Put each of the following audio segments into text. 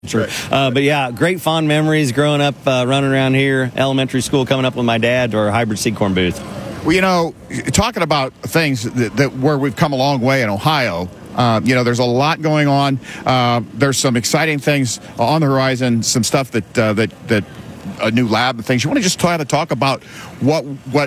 But yeah, great fond memories growing up, running around here, elementary school, coming up with my dad to our hybrid seed corn booth. Well, talking about things that where we've come a long way in Ohio, there's a lot going on. There's some exciting things on the horizon, some stuff that a new lab and things. You want to just try to talk about what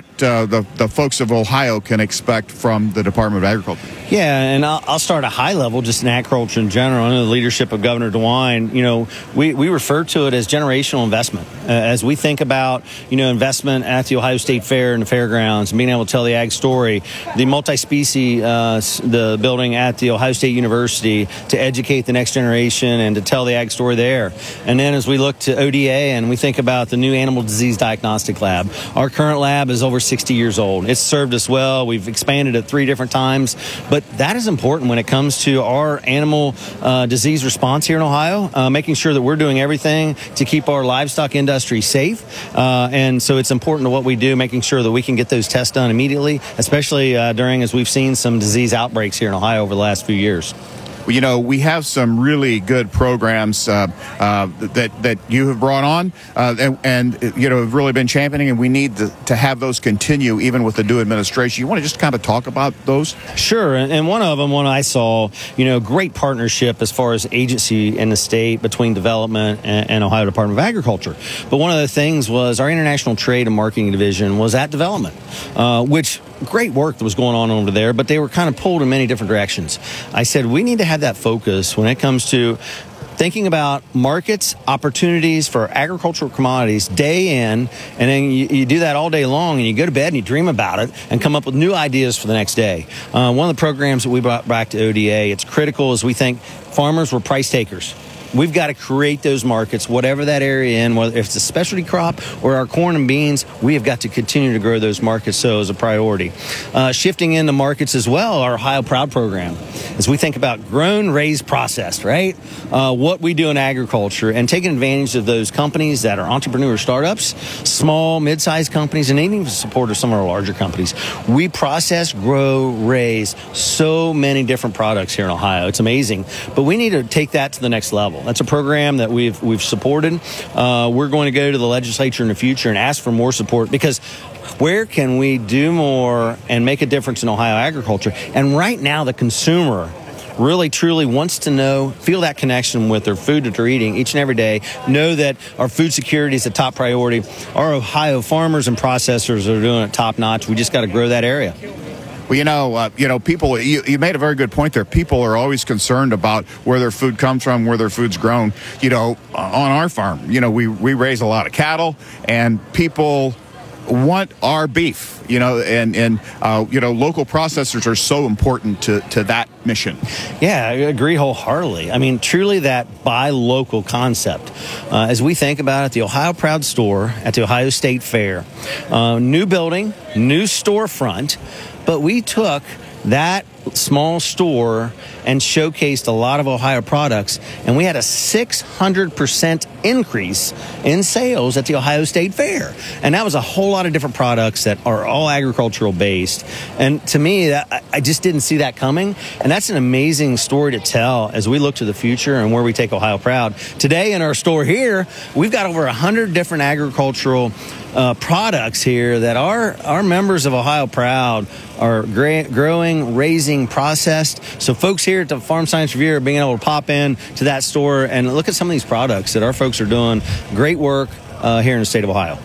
the folks of Ohio can expect from the Department of Agriculture? Yeah, and I'll start at a high level, just in agriculture in general. Under the leadership of Governor DeWine, we refer to it as generational investment. As we think about, investment at the Ohio State Fair and the fairgrounds, and being able to tell the ag story, the multi-species, the building at the Ohio State University to educate the next generation and to tell the ag story there. And then as we look to ODA and we think about the new animal disease diagnostic lab, our current lab is over 60 years old. It's served us well. We've expanded it 3 different times. But that is important when it comes to our animal disease response here in Ohio, making sure that we're doing everything to keep our livestock industry safe. And so it's important to what we do, making sure that we can get those tests done immediately, especially during, as we've seen, some disease outbreaks here in Ohio over the last few years. We have some really good programs that you have brought on and have really been championing, and we need to have those continue even with the new administration. You want to just kind of talk about those? Sure, and one of them, one I saw, great partnership as far as agency in the state between development and Ohio Department of Agriculture. But one of the things was our International Trade and Marketing Division was at development, which great work that was going on over there, but they were kind of pulled in many different directions. I said, we need to have that focus when it comes to thinking about markets, opportunities for agricultural commodities day in, and then you do that all day long, and you go to bed and you dream about it and come up with new ideas for the next day. One of the programs that we brought back to ODA, it's critical as we think farmers were price takers. We've got to create those markets, whatever that area in, whether if it's a specialty crop or our corn and beans, we have got to continue to grow those markets so as a priority. Shifting into markets as well, our Ohio Proud program, as we think about grown, raised, processed, right? What we do in agriculture and taking advantage of those companies that are entrepreneur startups, small, mid-sized companies, and even support of some of our larger companies. We process, grow, raise so many different products here in Ohio. It's amazing. But we need to take that to the next level. That's a program that we've supported. We're going to go to the legislature in the future and ask for more support, because where can we do more and make a difference in Ohio agriculture? And right now, the consumer really, truly wants to feel that connection with their food that they're eating each and every day, know that our food security is a top priority. Our Ohio farmers and processors are doing it top notch. We just got to grow that area. Well, people, you made a very good point there. People are always concerned about where their food comes from, where their food's grown. On our farm, we raise a lot of cattle, and people want our beef, and local processors are so important to that mission. Yeah, I agree wholeheartedly. I mean, truly that buy local concept. As we think about it, the Ohio Proud store at the Ohio State Fair, new building, new storefront, but we took that small store and showcased a lot of Ohio products, and we had a 600% increase in sales at the Ohio State Fair. And that was a whole lot of different products that are all agricultural based. And to me, I just didn't see that coming. And that's an amazing story to tell as we look to the future and where we take Ohio Proud. Today in our store here, we've got over 100 different agricultural products here that our members of Ohio Proud are growing, raising, processed. So folks here at the Farm Science Review are being able to pop in to that store and look at some of these products that our folks are doing great work here in the state of Ohio.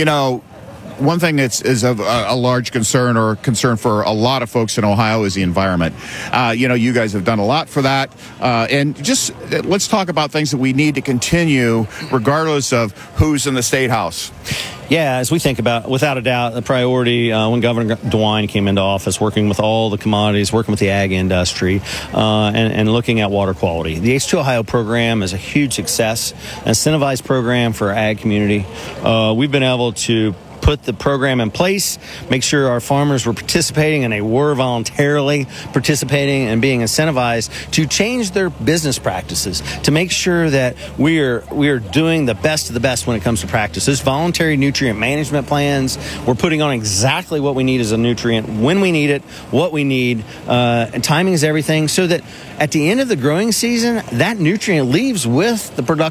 One thing is of a large concern or concern for a lot of folks in Ohio is the environment. You guys have done a lot for that. And just let's talk about things that we need to continue regardless of who's in the State House. Yeah, as we think about, without a doubt, the priority when Governor DeWine came into office, working with all the commodities, working with the ag industry, and looking at water quality. The H2 Ohio program is a huge success, an incentivized program for our ag community. We've been able to put the program in place, make sure our farmers were participating, and they were voluntarily participating and being incentivized to change their business practices, to make sure that we are doing the best of the best when it comes to practices. Voluntary nutrient management plans. We're putting on exactly what we need as a nutrient, when we need it, what we need, and timing is everything, so that at the end of the growing season, that nutrient leaves with the production